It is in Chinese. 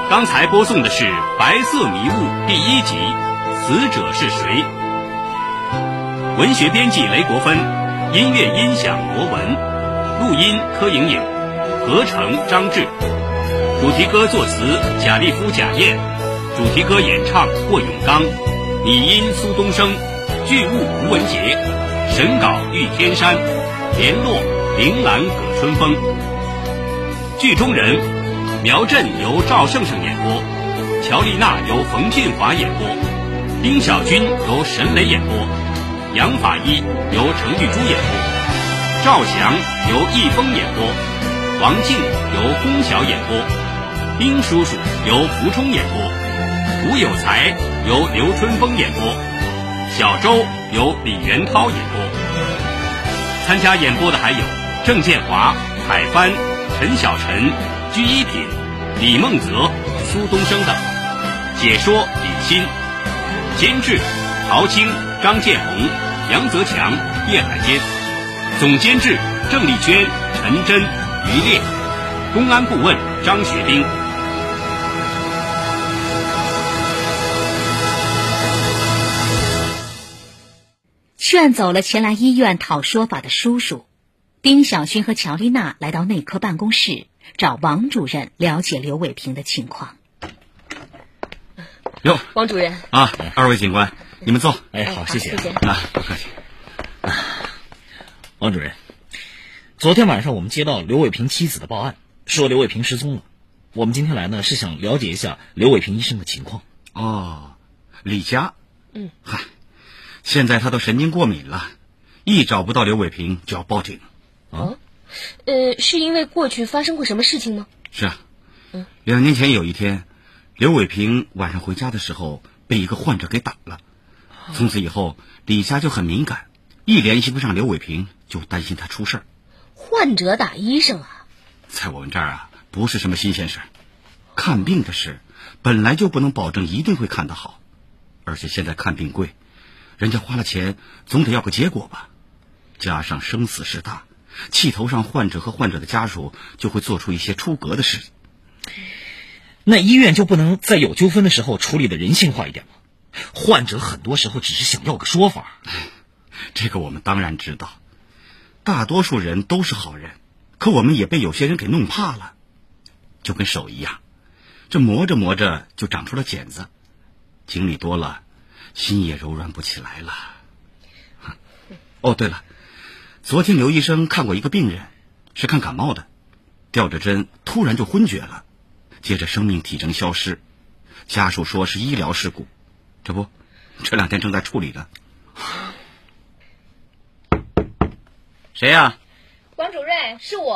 刚才播送的是《白色迷雾》第1集，死者是谁？文学编辑雷国芬，音乐音响罗文，录音柯莹莹，合成张志，主题歌作词贾利夫贾燕，主题歌演唱霍永刚，拟音苏东升，剧务吴文杰，审稿玉天山，联络铃兰葛春风。剧中人：苗振由赵胜胜演播，乔丽娜由冯俊华演播，丁小军由沈磊演播，杨法医由程玉珠演播，赵翔由易峰演播，王静由龚晓演播，丁叔叔由蒲冲演播，吴有才由刘春风演播，小周由李元涛演播。参加演播的还有郑建华、海帆、陈小晨、居一品、李梦泽、苏东升等。解说李欣，监制陶青、张建红、杨泽强、叶海坚，总监制郑丽娟、陈真、于烈，公安顾问张学兵。 劝走了前来医院讨说法的叔叔，丁小军和乔丽娜来到内科办公室，找王主任了解刘伟平的情况。 哟， 王主任啊，二位警官，你们坐。 好，谢谢。 不客气。 王主任，昨天晚上我们接到刘伟平妻子的报案，说刘伟平失踪了。我们今天来呢，是想了解一下刘伟平医生的情况。 哦，李佳。嗨，现在他都神经过敏了，一找不到刘伟平就要报警。 是因为过去发生过什么事情吗？ 是啊，2年前有一天，刘伟平晚上回家的时候被一个患者给打了。从此以后，李佳就很敏感，一联系不上刘伟平就担心他出事儿。 患者打医生啊？ 在我们这儿啊，不是什么新鲜事。看病的事本来就不能保证一定会看得好，而且现在看病贵，人家花了钱总得要个结果吧。加上生死事大，气头上患者和患者的家属就会做出一些出格的事。 那医院就不能在有纠纷的时候处理的人性化一点吗？患者很多时候只是想要个说法。 这个我们当然知道，大多数人都是好人，可我们也被有些人给弄怕了。就跟手一样，这磨着磨着就长出了茧子，经历多了，心也柔软不起来了。哦，对了，昨天刘医生看过一个病人，是看感冒的，吊着针突然就昏厥了，接着生命体征消失，家属说是医疗事故，这2天正在处理呢。谁呀？ 王主任，是我。